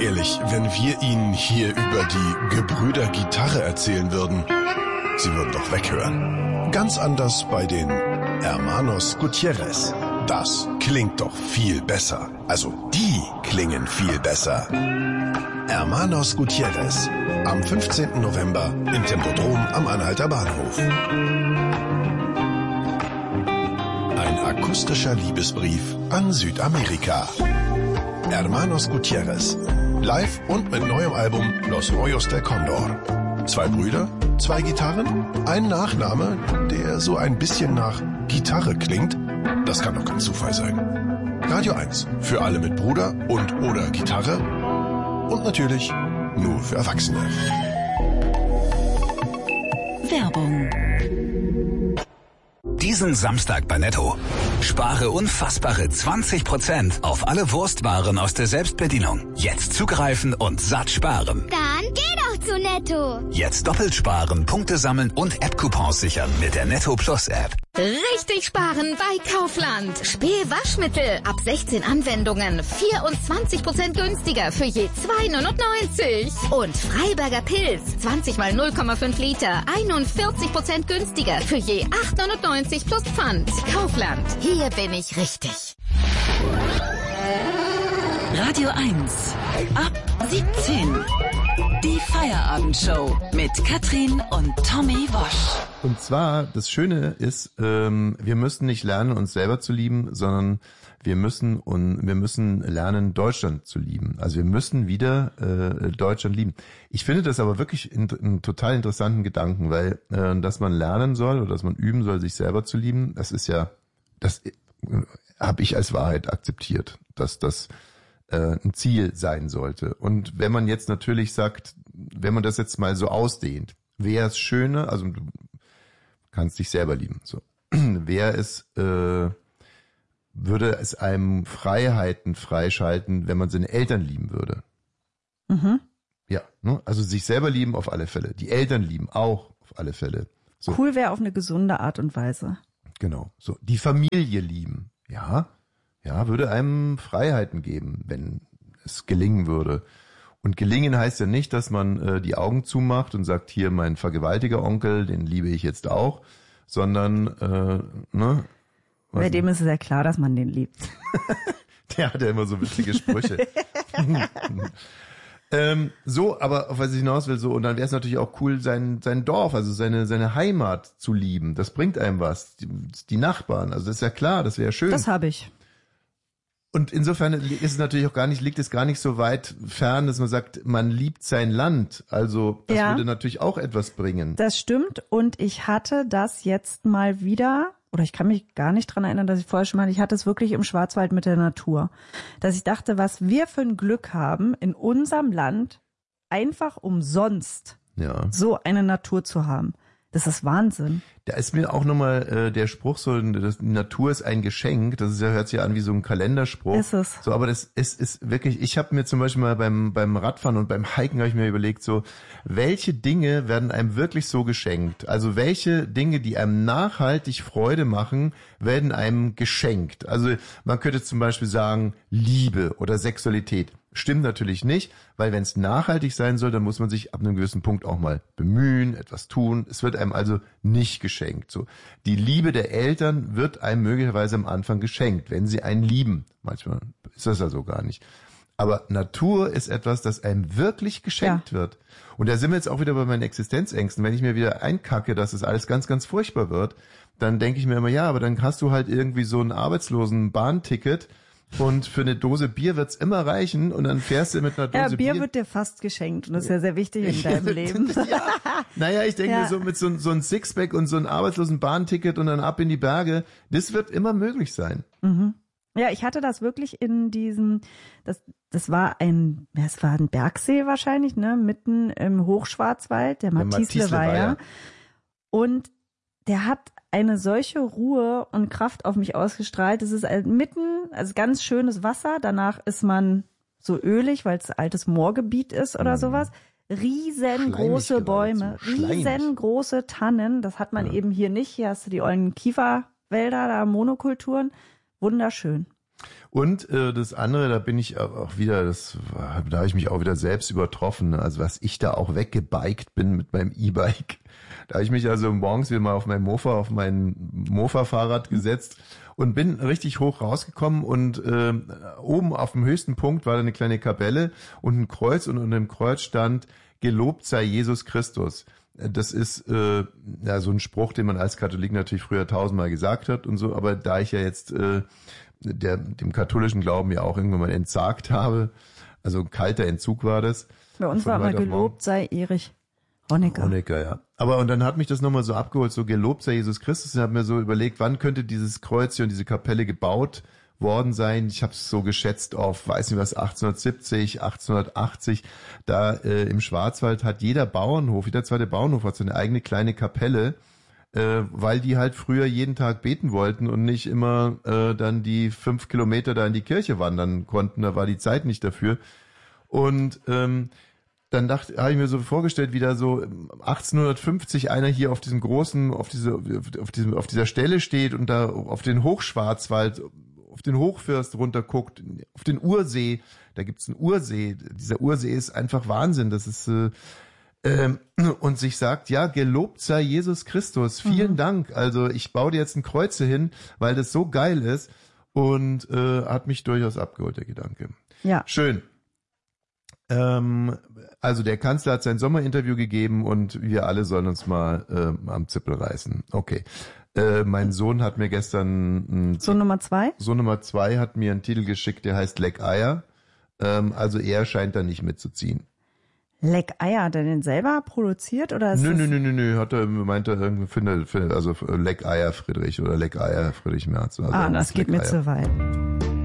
Ehrlich, wenn wir Ihnen hier über die Gebrüder Gitarre erzählen würden, Sie würden doch weghören. Ganz anders bei den Hermanos Gutierrez. Das klingt doch viel besser. Also, die klingen viel besser. Hermanos Gutierrez. Am 15. November im Tempodrom am Anhalter Bahnhof. Ein akustischer Liebesbrief an Südamerika. Hermanos Gutierrez. Live und mit neuem Album Los Rollos del Condor. 2 Brüder, 2 Gitarren, ein Nachname, der so ein bisschen nach Gitarre klingt. Das kann doch kein Zufall sein. Radio 1 für alle mit Bruder und oder Gitarre und natürlich nur für Erwachsene. Werbung. Diesen Samstag bei Netto. Spare unfassbare 20% auf alle Wurstwaren aus der Selbstbedienung. Jetzt zugreifen und satt sparen. Dann geh doch zu Netto. Jetzt doppelt sparen, Punkte sammeln und App-Coupons sichern mit der Netto Plus App. Richtig sparen bei Kaufland. Spül-Waschmittel ab 16 Anwendungen. 24% günstiger für je 2,99. Und Freiberger Pilz 20 mal 0,5 Liter. 41% günstiger für je 8,99 plus Pfand. Kaufland. Hier bin ich richtig. Radio 1. Ab 17. Die Feierabendshow mit Katrin und Tommy Wosch. Und zwar, das Schöne ist, wir müssen nicht lernen, uns selber zu lieben, sondern wir müssen lernen, Deutschland zu lieben. Also wir müssen wieder Deutschland lieben. Ich finde das aber wirklich einen total interessanten Gedanken, weil dass man lernen soll oder dass man üben soll, sich selber zu lieben, das habe ich als Wahrheit akzeptiert, dass das ein Ziel sein sollte. Und wenn man jetzt natürlich sagt, wenn man das jetzt mal so ausdehnt, wäre es schöner, also du kannst dich selber lieben, so, würde es einem Freiheiten freischalten, wenn man seine Eltern lieben würde. Mhm. Ja, ne? Also sich selber lieben auf alle Fälle, die Eltern lieben auch auf alle Fälle. So. Cool wäre auf eine gesunde Art und Weise. Genau, so die Familie lieben, ja, würde einem Freiheiten geben, wenn es gelingen würde. Und gelingen heißt ja nicht, dass man die Augen zumacht und sagt, hier mein Vergewaltiger-Onkel, den liebe ich jetzt auch, sondern, Bei dem ist es ja klar, dass man den liebt. Der hat ja immer so witzige Sprüche. Aber auf was ich hinaus will, so, und dann wäre es natürlich auch cool, sein Dorf, also seine Heimat zu lieben. Das bringt einem was. Die Nachbarn, also das ist ja klar, das wäre schön. Das habe ich. Und insofern liegt es gar nicht so weit fern, dass man sagt, man liebt sein Land. Also das würde natürlich auch etwas bringen. Das stimmt. Und ich hatte das jetzt mal wieder, oder ich kann mich gar nicht dran erinnern, dass ich vorher schon mal, ich hatte es wirklich im Schwarzwald mit der Natur. Dass ich dachte, was wir für ein Glück haben, in unserem Land einfach umsonst so eine Natur zu haben. Das ist Wahnsinn. Da ist mir auch nochmal der Spruch so, die Natur ist ein Geschenk. Das ist ja, hört sich an wie so ein Kalenderspruch. Ist es. So, aber das ist wirklich, ich habe mir zum Beispiel mal beim Radfahren und beim Hiken habe ich mir überlegt, so, welche Dinge werden einem wirklich so geschenkt? Also welche Dinge, die einem nachhaltig Freude machen, werden einem geschenkt? Also man könnte zum Beispiel sagen, Liebe oder Sexualität. Stimmt natürlich nicht, weil wenn es nachhaltig sein soll, dann muss man sich ab einem gewissen Punkt auch mal bemühen, etwas tun. Es wird einem also nicht geschenkt. So, die Liebe der Eltern wird einem möglicherweise am Anfang geschenkt, wenn sie einen lieben. Manchmal ist das also gar nicht. Aber Natur ist etwas, das einem wirklich geschenkt wird. Und da sind wir jetzt auch wieder bei meinen Existenzängsten. Wenn ich mir wieder einkacke, dass es alles ganz, ganz furchtbar wird, dann denke ich mir immer, ja, aber dann hast du halt irgendwie so ein Arbeitslosen-Bahnticket. Und für eine Dose Bier wird's immer reichen und dann fährst du mit einer Dose Bier. Ja, Bier wird dir fast geschenkt und das ist ja sehr wichtig in deinem Leben. Ja. Naja, ich denke mir so mit so ein Sixpack und so ein arbeitslosen Bahenticket und dann ab in die Berge, das wird immer möglich sein. Mhm. Ja, ich hatte das wirklich in diesem, das war ein Bergsee wahrscheinlich, ne, mitten im Hochschwarzwald, der Mathisle-Weiher. Und der hat eine solche Ruhe und Kraft auf mich ausgestrahlt. Es ist mitten, also ganz schönes Wasser. Danach ist man so ölig, weil es altes Moorgebiet ist oder sowas. Riesengroße Bäume, riesengroße Tannen. Das hat man eben hier nicht. Hier hast du die ollen Kieferwälder, da Monokulturen. Wunderschön. Und das andere, da bin ich auch wieder, da habe ich mich auch wieder selbst übertroffen. Also was ich da auch weggebiked bin mit meinem E-Bike. Da habe ich mich also morgens wieder mal auf mein Mofa-Fahrrad gesetzt und bin richtig hoch rausgekommen und oben auf dem höchsten Punkt war da eine kleine Kapelle und ein Kreuz und unter dem Kreuz stand: Gelobt sei Jesus Christus. Das ist so ein Spruch, den man als Katholik natürlich früher 1000-mal gesagt hat und so, aber da ich ja jetzt dem katholischen Glauben ja auch irgendwann mal entsagt habe, also ein kalter Entzug war das. Bei uns war mal gelobt sei Erich Honecker. Honecker, ja. Aber und dann hat mich das nochmal so abgeholt, so gelobt sei Jesus Christus. Ich habe mir so überlegt, wann könnte dieses Kreuz hier und diese Kapelle gebaut worden sein. Ich habe es so geschätzt auf, weiß nicht was, 1870, 1880. Da im Schwarzwald hat jeder zweite Bauernhof hat so eine eigene kleine Kapelle, weil die halt früher jeden Tag beten wollten und nicht immer dann die 5 Kilometer da in die Kirche wandern konnten. Da war die Zeit nicht dafür. Und dann habe ich mir so vorgestellt, wie da so 1850 einer hier auf diesem großen, auf dieser Stelle steht und da auf den Hochschwarzwald, auf den Hochfirst runterguckt, auf den Ursee. Da gibt's einen Ursee. Dieser Ursee ist einfach Wahnsinn. Das ist und sich sagt, ja, gelobt sei Jesus Christus. Vielen Dank. Also ich baue dir jetzt ein Kreuz hin, weil das so geil ist und hat mich durchaus abgeholt, der Gedanke. Ja. Schön. Also der Kanzler hat sein Sommerinterview gegeben und wir alle sollen uns mal am Zippel reißen. Okay. Mein Sohn hat mir gestern Sohn Nummer 2? Sohn Nummer 2 hat mir einen Titel geschickt, der heißt Leck Eier. Also er scheint da nicht mitzuziehen. Leck Eier, hat er den selber produziert oder ist Nö, meinte irgendwie, also Leck Eier Friedrich oder Leck Eier Friedrich Merz. Also das geht mir zu weit.